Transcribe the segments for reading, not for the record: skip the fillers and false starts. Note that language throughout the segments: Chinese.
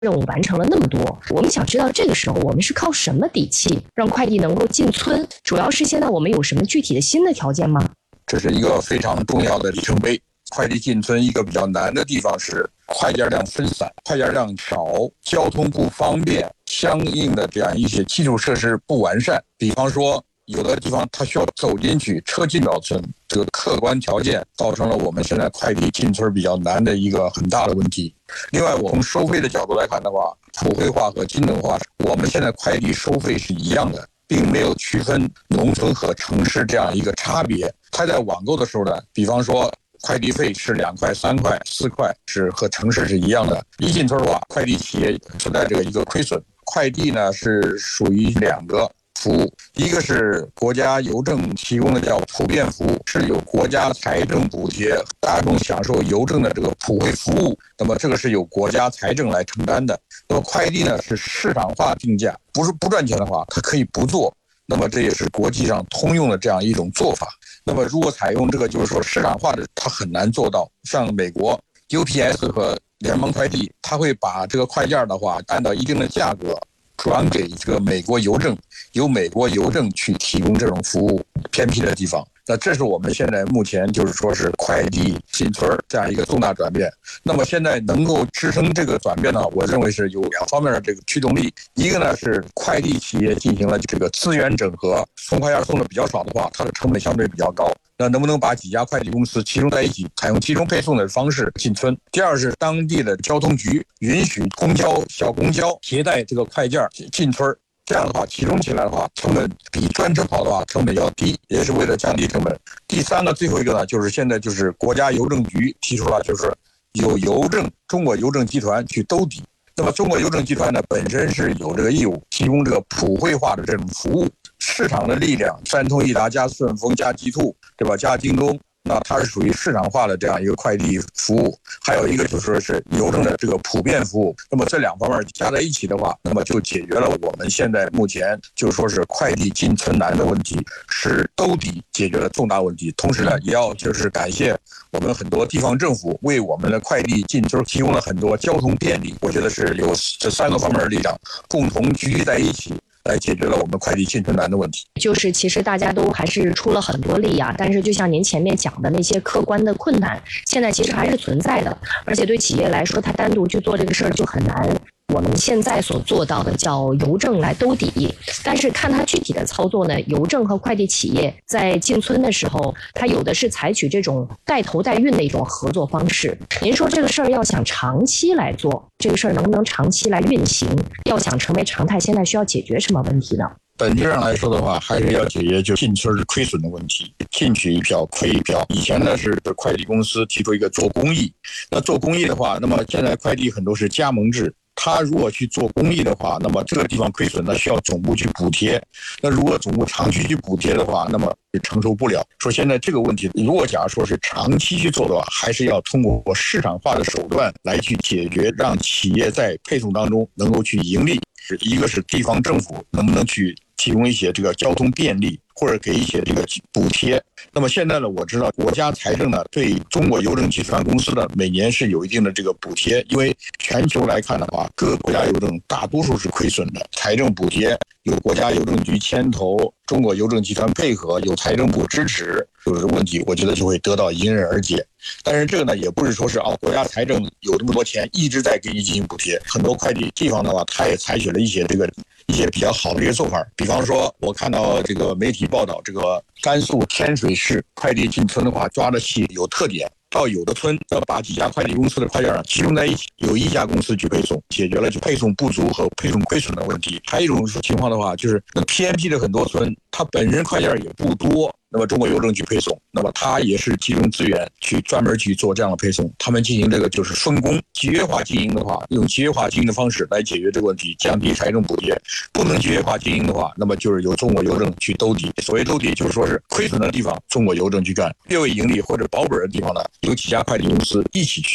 任务完成了那么多，我们想知道这个时候我们是靠什么底气让快递能够进村？主要是现在我们有什么具体的新的条件吗？ 这是一个非常重要的里程碑。快递进村一个比较难的地方是快件量分散、快件量少、交通不方便，相应的这样一些基础设施不完善。比方说，有的地方它需要走进去，车进不了村，这个客观条件造成了我们现在快递进村比较难的一个很大的问题。另外，我从收费的角度来看的话，普惠化和均等化，我们现在快递收费是一样的，并没有区分农村和城市这样一个差别。它在网购的时候呢，比方说快递费是2块、3块、4块，是和城市是一样的。一进村的话，快递企业存在这个一个亏损。快递呢是属于2个服务，一个是国家邮政提供的叫普遍服务，是有国家财政补贴，大众享受邮政的这个普惠服务，那么这个是由国家财政来承担的。那么快递呢是市场化定价，不是不赚钱的话，它可以不做。那么这也是国际上通用的这样一种做法。那么如果采用这个就是说市场化的，它很难做到。像美国 UPS 和联邦快递，它会把这个快件的话按照一定的价格转给这个美国邮政，由美国邮政去提供这种服务，偏僻的地方。那这是我们现在目前就是说是快递进村这样一个重大转变。那么现在能够支撑这个转变呢，我认为是有2方面的这个驱动力。一个呢是快递企业进行了这个资源整合，送快件送的比较少的话，它的成本相对比较高。那能不能把几家快递公司集中在一起，采用集中配送的方式进村？第二是当地的交通局允许小公交携带这个快件进村，这样的话集中起来的话，成本比专车跑的话成本要低，也是为了降低成本。第三个最后一个呢，就是现在就是国家邮政局提出了，就是有中国邮政集团去兜底。那么中国邮政集团呢本身是有这个义务提供这个普惠化的这种服务，市场的力量，三通一达加顺丰加极兔，对吧？加京东，那它是属于市场化的这样一个快递服务。还有一个就是说是邮政的这个普遍服务。那么这2方面加在一起的话，那么就解决了我们现在目前就说是快递进村难的问题，是兜底解决了重大问题。同时呢，也要就是感谢我们很多地方政府为我们的快递进村提供了很多交通便利。我觉得是有这3个方面的力量共同聚集在一起，来解决了我们快递进村难的问题。 就是其实大家都还是出了很多力啊，但是就像您前面讲的那些客观的困难，现在其实还是存在的，而且对企业来说，它单独去做这个事儿就很难。我们现在所做到的叫邮政来兜底，但是看它具体的操作呢，邮政和快递企业在进村的时候，它有的是采取这种带头带运的一种合作方式。您说这个事儿要想长期来做，这个事儿能不能长期来运行？要想成为常态，现在需要解决什么问题呢？ 本质上来说的话，还是要解决就进村亏损的问题。进去一票亏一票。以前呢是快递公司提出一个做公益，那做公益的话，那么现在快递很多是加盟制。他如果去做公益的话，那么这个地方亏损，那需要总部去补贴。那如果总部长期去补贴的话，那么也承受不了。说现在这个问题，如果假如说是长期去做的话，还是要通过市场化的手段来去解决，让企业在配送当中能够去盈利。一个是地方政府能不能去提供一些这个交通便利，或者给一些这个补贴。那么现在呢，我知道国家财政呢对中国邮政集团公司呢每年是有一定的这个补贴，因为全球来看的话，各个国家邮政大多数是亏损的，财政补贴有国家邮政局牵头，中国邮政集团配合，有财政部支持，有的问题我觉得就会得到迎刃而解。但是这个呢，也不是说是国家财政有这么多钱一直在给你进行补贴，很多快递地方的话，它也采取了一些比较好的一些做法。比方说，我看到这个媒体报道，这个甘肃天水市快递进村的话，抓的细有特点。到有的村要把几家快递公司的快件集中在一起，由一家公司去配送，解决了就配送不足和配送亏损的问题。还有一种情况的话，就是那偏僻的很多村，它本身快件也不多，那么中国邮政去配送，那么它也是集中资源去专门去做这样的配送。他们进行这个就是分工，集约化经营的话，用集约化经营的方式来解决这个问题，降低财政补贴。不能集约化经营的话，那么就是由中国邮政去兜底。所谓兜底，就是说是亏损的地方中国邮政去干，略微盈利或者保本的地方呢，有几家快递公司一起去做。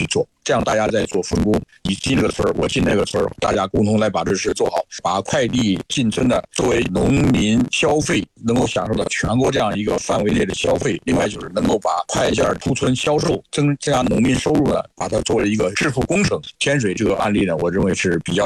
这样大家在做分工，你进这个村我进那个村，大家共同来把这事做好，把快递进村的作为农民消费能够享受到全国这样一个范围内的消费，另外就是能够把快件出村销售增加农民收入呢，把它作为一个致富工程。天水这个案例呢，我认为是比较